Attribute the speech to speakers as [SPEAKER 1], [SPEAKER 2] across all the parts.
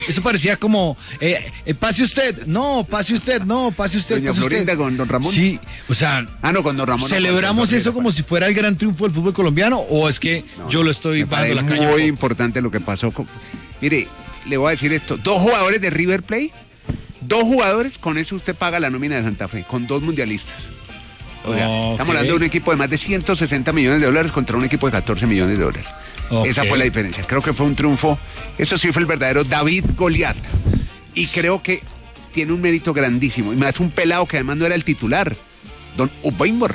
[SPEAKER 1] Eso parecía como, pase usted, no, pase usted, no, pase usted.
[SPEAKER 2] Doña
[SPEAKER 1] pase
[SPEAKER 2] Florinda
[SPEAKER 1] usted.
[SPEAKER 2] con don Ramón.
[SPEAKER 1] Sí, o sea.
[SPEAKER 2] No, con don Ramón.
[SPEAKER 1] ¿Celebramos eso como si fuera el gran triunfo del fútbol colombiano o es que yo lo estoy bajando la caña?
[SPEAKER 2] Muy importante lo que pasó. Mire, le voy a decir esto, 2 jugadores de River Plate, 2 jugadores, con eso usted paga la nómina de Santa Fe, con 2 mundialistas. O sea, estamos hablando de un equipo de más de 160 millones de dólares contra un equipo de 14 millones de dólares. Esa fue la diferencia. Creo que fue un triunfo. Eso sí fue el verdadero David Goliat. Y creo que tiene un mérito grandísimo. Y me hace un pelado que además no era el titular. Don Ubeimar,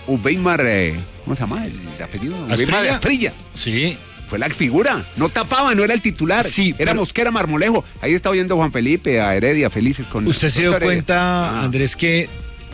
[SPEAKER 2] ¿cómo se llama? El apellido. Ubeimar de Asprilla.
[SPEAKER 1] Sí.
[SPEAKER 2] Fue la figura. No tapaba, no era el titular.
[SPEAKER 1] Sí,
[SPEAKER 2] era Mosquera Marmolejo. Ahí está oyendo Juan Felipe, a Heredia, felices con.
[SPEAKER 1] ¿Usted se dio cuenta, Andrés, que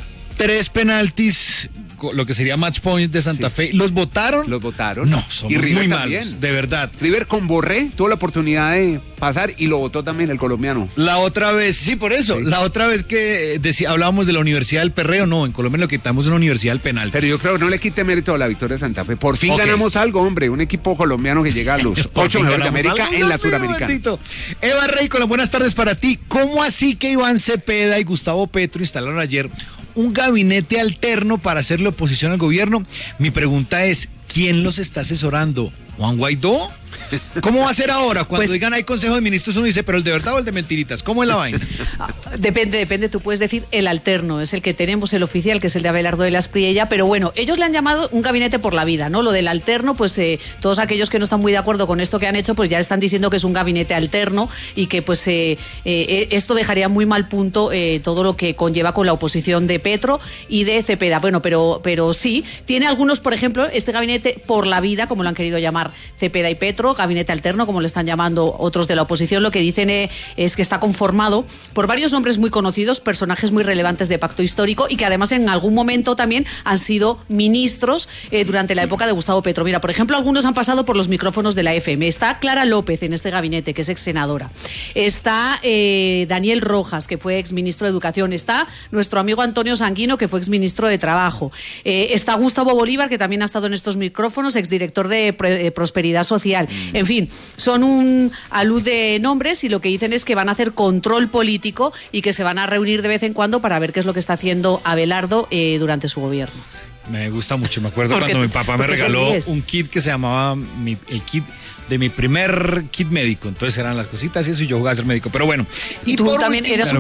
[SPEAKER 1] 3 penaltis, lo que sería match point de Santa Fe, ¿los votaron?
[SPEAKER 2] Los votaron.
[SPEAKER 1] No, son
[SPEAKER 2] y River
[SPEAKER 1] muy
[SPEAKER 2] también.
[SPEAKER 1] malos, de verdad.
[SPEAKER 2] River con Borré tuvo la oportunidad de pasar y lo votó también el colombiano.
[SPEAKER 1] La otra vez, sí, por eso, la otra vez que hablábamos de la Universidad del Perreo, no, en Colombia lo quitamos en la Universidad del Penal.
[SPEAKER 2] Pero yo creo que no le quite mérito a la victoria de Santa Fe. Por fin ganamos algo, hombre, un equipo colombiano que llega a los 8 mejores de América en la Suramericana.
[SPEAKER 1] Eva Rey, con las buenas tardes para ti. ¿Cómo así que Iván Cepeda y Gustavo Petro instalaron ayer un gabinete alterno para hacerle oposición al gobierno? Mi pregunta es, ¿quién los está asesorando? ¿Juan Guaidó? ¿Cómo va a ser ahora? Cuando digan hay Consejo de Ministros, uno dice, pero el de verdad o el de mentiritas, ¿cómo es la vaina?
[SPEAKER 3] Depende, tú puedes decir el alterno, es el que tenemos, el oficial, que es el de Abelardo de la Espriella, pero bueno, ellos le han llamado un gabinete por la vida, ¿no? Lo del alterno, pues todos aquellos que no están muy de acuerdo con esto que han hecho, pues ya están diciendo que es un gabinete alterno y que pues esto dejaría muy mal punto todo lo que conlleva con la oposición de Petro y de Cepeda. Bueno, pero sí, tiene algunos, por ejemplo, este gabinete por la vida, como lo han querido llamar Cepeda y Petro, gabinete alterno, como le están llamando otros de la oposición, lo que dicen es que está conformado por varios nombres muy conocidos, personajes muy relevantes de pacto histórico y que además en algún momento también han sido ministros durante la época de Gustavo Petro. Mira, por ejemplo, algunos han pasado por los micrófonos de la FM. Está Clara López en este gabinete, que es exsenadora. Está Daniel Rojas, que fue exministro de Educación. Está nuestro amigo Antonio Sanguino, que fue exministro de Trabajo. Está Gustavo Bolívar, que también ha estado en estos micrófonos, exdirector de Prosperidad Social. En fin, son un alud de nombres y lo que dicen es que van a hacer control político y que se van a reunir de vez en cuando para ver qué es lo que está haciendo Abelardo durante su gobierno.
[SPEAKER 1] Me gusta mucho, me acuerdo cuando mi papá me regaló un kit que se llamaba el kit de mi primer kit médico, entonces eran las cositas y eso y yo jugaba a ser médico, pero bueno.
[SPEAKER 3] Y tú también eras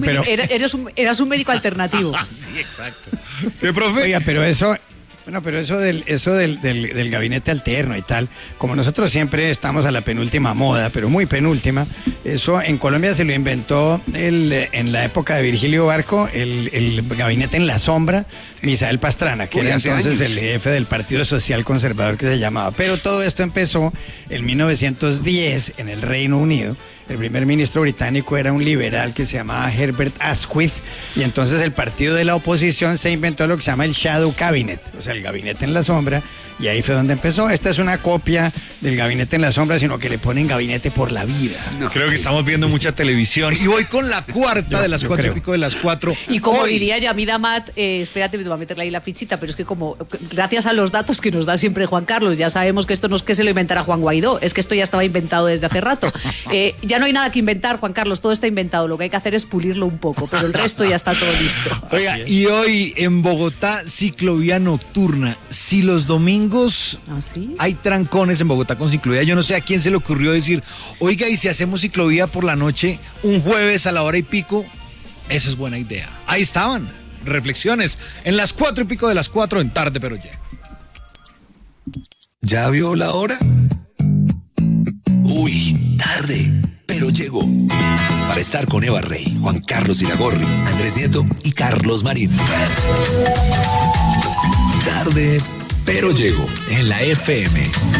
[SPEAKER 3] un médico alternativo.
[SPEAKER 1] Sí, exacto. Profe?
[SPEAKER 4] Oiga, pero eso... Bueno, pero eso del gabinete alterno y tal, como nosotros siempre estamos a la penúltima moda, pero muy penúltima, eso en Colombia se lo inventó en la época de Virgilio Barco, el gabinete en la sombra, Misael Pastrana, que era entonces el jefe del Partido Social Conservador que se llamaba. Pero todo esto empezó en 1910 en el Reino Unido. El primer ministro británico era un liberal que se llamaba Herbert Asquith y entonces el partido de la oposición se inventó lo que se llama el Shadow Cabinet, o sea, el gabinete en la sombra, y ahí fue donde empezó. Esta es una copia del gabinete en la sombra, sino que le ponen gabinete por la vida.
[SPEAKER 1] No, creo que estamos viendo mucha televisión y voy con la cuarta de las 4 y pico de las 4.
[SPEAKER 3] Y como diría Yamida Amat, espérate, me voy a meterle ahí la fichita, pero es que como gracias a los datos que nos da siempre Juan Carlos, ya sabemos que esto no es que se lo inventara Juan Guaidó, es que esto ya estaba inventado desde hace rato. Ya no hay nada que inventar, Juan Carlos, todo está inventado, lo que hay que hacer es pulirlo un poco, pero el resto ya está todo listo.
[SPEAKER 1] Oiga, y hoy en Bogotá, ciclovía nocturna. Si los domingos hay trancones en Bogotá con ciclovía, yo no sé a quién se le ocurrió decir, oiga, y si hacemos ciclovía por la noche, un jueves a la hora y pico, eso es buena idea. Ahí estaban, reflexiones, en las 4 y pico de las 4 en Tarde Pero Llego.
[SPEAKER 5] ¿Ya vio la hora? Uy, tarde, pero llegó. Para estar con Eva Rey, Juan Carlos Iragorri, Andrés Nieto y Carlos Marín. Tarde, pero llegó en la FM.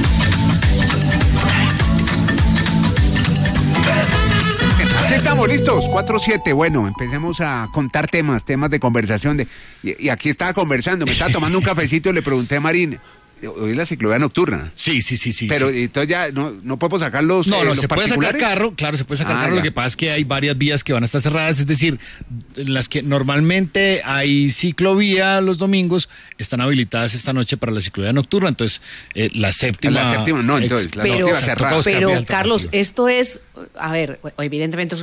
[SPEAKER 2] Aquí estamos listos, 4-7. Bueno, empecemos a contar temas de conversación. Y aquí estaba conversando, me estaba tomando un cafecito y le pregunté a Marín, hoy es la ciclovía nocturna.
[SPEAKER 1] Sí.
[SPEAKER 2] Pero
[SPEAKER 1] sí.
[SPEAKER 2] entonces ya no podemos sacar los
[SPEAKER 1] No,
[SPEAKER 2] los
[SPEAKER 1] se puede sacar
[SPEAKER 2] particulares.
[SPEAKER 1] carro, claro, se puede sacar carro.
[SPEAKER 2] Ya.
[SPEAKER 1] Lo que pasa es que hay varias vías que van a estar cerradas, es decir, en las que normalmente hay ciclovía los domingos, están habilitadas esta noche para la ciclovía nocturna, entonces la séptima...
[SPEAKER 2] La séptima no, entonces la
[SPEAKER 3] Pero-
[SPEAKER 2] séptima cerrada.
[SPEAKER 3] Pero, Carlos, esto es, a ver, evidentemente